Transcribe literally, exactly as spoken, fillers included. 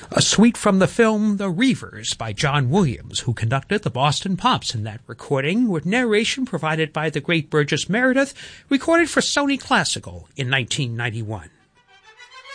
A suite from the film The Reivers by John Williams, who conducted the Boston Pops in that recording, with narration provided by the great Burgess Meredith, recorded for Sony Classical in nineteen ninety-one.